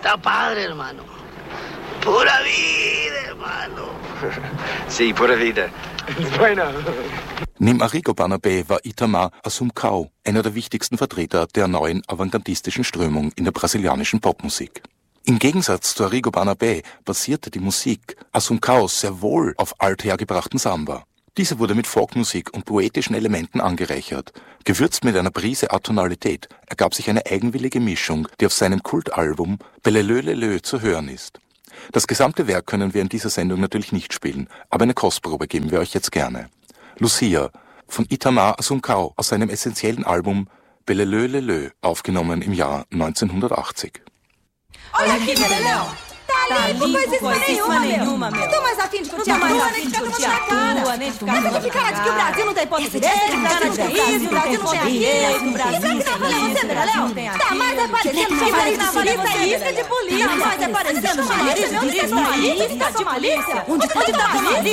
Está padre, hermano. Pura vida, hermano. Sí, pura vida. Bueno. Neben Arrigo Barnabé war Itamar Assumpção einer der wichtigsten Vertreter der neuen avantgardistischen Strömung in der brasilianischen Popmusik. Im Gegensatz zu Arrigo Barnabé basierte die Musik Assumpçãos sehr wohl auf althergebrachten Samba. Diese wurde mit Folkmusik und poetischen Elementen angereichert. Gewürzt mit einer Prise Atonalität ergab sich eine eigenwillige Mischung, die auf seinem Kultalbum Beleleu Leleu zu hören ist. Das gesamte Werk können wir in dieser Sendung natürlich nicht spielen, aber eine Kostprobe geben wir euch jetzt gerne. Lucia von Itamar Assumpção aus seinem essentiellen Album Beleleu Leleu, aufgenommen im Jahr 1980. Olha aqui, Beleléu. Tá limpo, coisíssima nenhuma, meu. Não tô mais afim de curtir a rua, nem de ficar na rua, nem de ficar na ficar de que o Brasil não tem ponto de direito, o Brasil não tem isso, o Brasil não tem aquilo, o Brasil não tem você, Beleléu? Tá mais aparecendo jornalista e isca de polícia. Tá mais aparecendo jornalista de polícia. Onde tá a malícia?